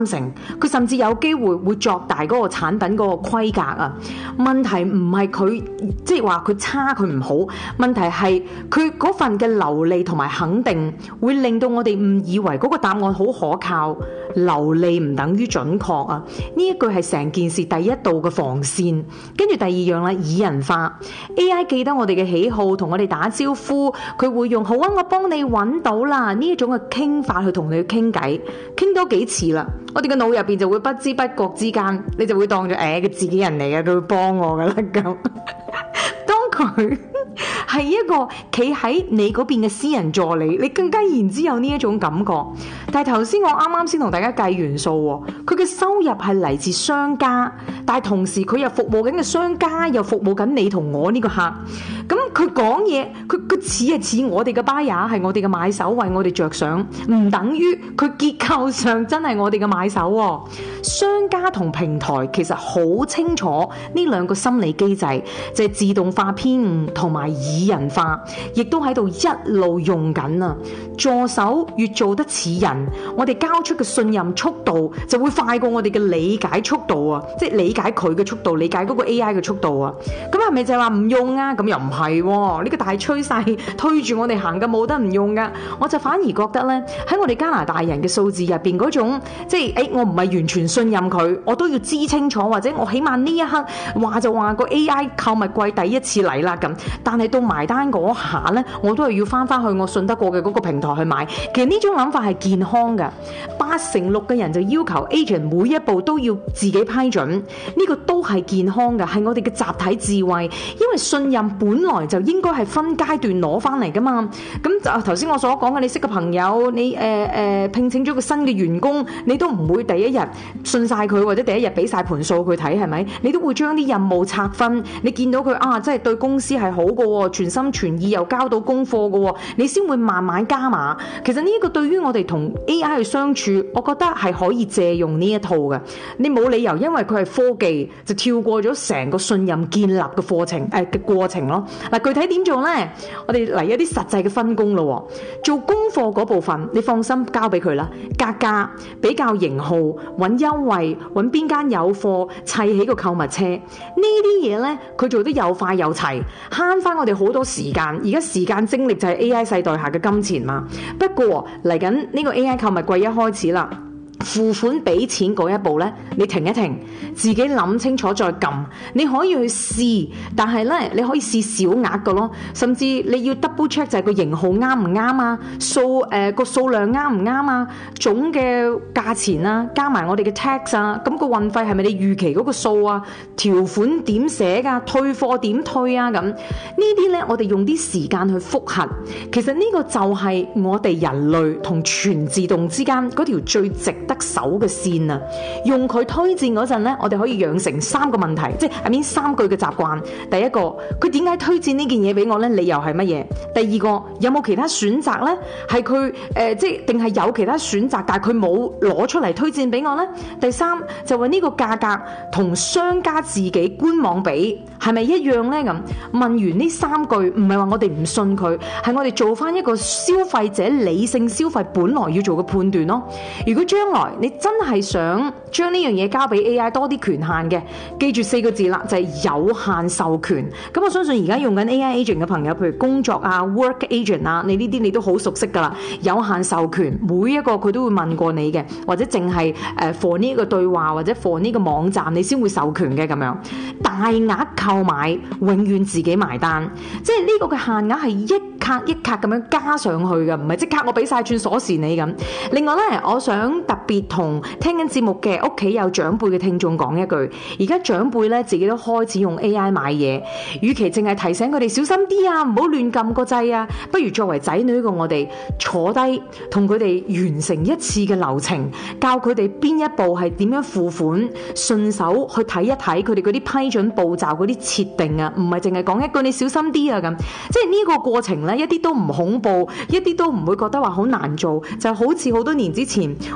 成，佢甚至有機會作大嗰個產品嗰個規格啊。問題唔係佢即係話佢差佢唔好，問題係佢嗰份嘅流利同埋肯定，會令到我哋誤以為嗰個答案好可靠。流利唔等於準確啊！呢一句係成件事第一道嘅防線。跟住第二樣啦，擬人化 AI 記得我哋嘅喜好，同我哋打招呼，佢會用好啊，我幫你揾到啦呢一種嘅傾法去同你傾偈，傾多幾次啦，我哋嘅腦入邊就會不知不覺之間，你就會當咗佢自己人嚟嘅，佢會幫我噶啦咁。當佢係一個企喺你嗰邊嘅私人助理，你更加然之有呢一種感覺。但係頭先我啱先同大家計完數喎，佢嘅收入係嚟自商家，但係同時佢又服務緊嘅商家，又服務緊你同我呢個客。咁佢講嘢，佢似我哋嘅 buyer， 係我哋嘅買手，為我哋着想，唔等於佢結構上真係我哋嘅買手喎。商家同平台其實好清楚呢兩個心理機制，就係自動化偏誤同埋擬人化，亦都喺度一路用緊啊！助手越做得似人，我哋交出嘅信任速度就會快過我哋嘅理解速度啊！即係理解佢嘅速度，理解嗰個 AI 嘅速度啊！咁係咪就係話唔用啊？咁又唔係喎，呢個大趨勢推住我哋行嘅，冇得唔用噶。我就反而覺得呢，喺我哋加拿大人嘅數字入邊嗰種，即係我唔係完全信任佢，我都要知清楚，或者我起碼呢一刻話就話個 AI 購物季第一次嚟啦咁，但係到埋單嗰下呢，我都係要翻去我信得過嘅嗰個平台去買。其實呢種諗法係健康嘅，86%嘅人就要求 agent 每一步都要自己批准，呢個都係健康嘅，係我哋嘅集體智慧。因為信任本來就應該係分階段攞翻嚟噶嘛。咁就頭先我所講嘅，你識個朋友，你聘請咗個新嘅員工，你都唔會第一日信晒佢，或者第一日俾晒盤數佢睇，係咪？你都會將啲任務拆分。你見到佢真係對公司係好嘅，全心全意又交到功課嘅，你先會慢慢加碼。其實呢個對於我哋同 AI 去相處，我覺得係可以借用呢一套嘅。你冇理由因為佢係科技就跳過咗成個信任建立嘅課程嘅過程咯。嗱，具體點做呢？我哋嚟一啲實際嘅分工咯。做功課嗰部分，你放心交俾佢啦。格價、比較型號、揾優惠、揾邊間有貨、砌起個購物車，呢啲嘢呢，佢做得又快又齊，慳翻我哋好多時間。而家時間精力就係 AI 世代下嘅金錢嘛。不過嚟緊呢個 AI 購物季一開始啦。付款俾錢嗰一步呢，你停一停，自己諗清楚再撳。你可以去試，但係呢，你可以試小額嘅咯，甚至你要 double check 就係個型號啱唔啱啊，個數量啱唔啱啊，總嘅價錢啊，加埋我哋嘅 tax 啊，咁個運費係咪你預期嗰個數啊？條款點寫㗎？退貨點退啊？咁呢啲呢，我哋用啲時間去複核。其實呢個就係我哋人類同全自動之間嗰條最直得手嘅線啊，用佢推薦嗰陣呢，我哋可以養成3個問題，即係3句嘅習慣。第一個，佢點解推薦呢件嘢俾我呢？理由係乜嘢？第二個，有冇其他選擇呢？係佢即係定係有其他選擇，但係佢冇攞出嚟推薦俾我呢？第三就話呢個價格同商家自己官網比係咪一樣呢？咁問完呢3句，唔係話我哋唔信佢，係我哋做翻一個消費者理性消費本來要做嘅判斷咯。如果將來你真係想將呢樣嘢交俾 AI 多啲權限嘅，記住4個字啦，就係有限授權。咁我相信而家用緊 AI agent 嘅朋友，譬如工作啊、work agent 啊，你呢啲你都好熟悉噶啦。有限授權，每一個佢都會問過你嘅，或者淨係for 呢個對話或者 for 呢個網站你先會授權嘅咁樣。大額購買永遠自己埋單，即係呢個嘅限額係一格一格咁樣加上去嘅，唔係即刻我俾晒轉鎖匙你咁。另外呢，我想特別同聽緊節目嘅屋企有長輩嘅聽眾講一句，而家長輩咧自己都開始用 AI 買嘢，與其淨係提醒佢哋小心啲啊，唔好亂撳個掣啊，不如作為仔女嘅我哋坐低同佢哋完成一次嘅流程，教佢哋邊一步係點樣付款，順手去睇一睇佢哋嗰啲批准步驟嗰啲設定啊，唔係淨係講一句你小心啲啊咁，即係呢個過程咧一啲都唔恐怖，一啲都唔會覺得話好難做，就好似好多年之前我哋教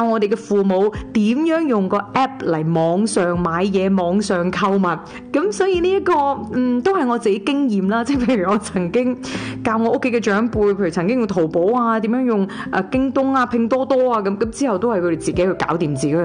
我哋嘅父母點樣用個 app 嚟網上買嘢、網上購物。咁所以呢一個都係我自己經驗啦。即係譬如我曾經教我屋企嘅長輩，譬如曾經用淘寶啊，點樣用京東啊、拼多多啊咁之後都係佢哋自己去搞掂自己。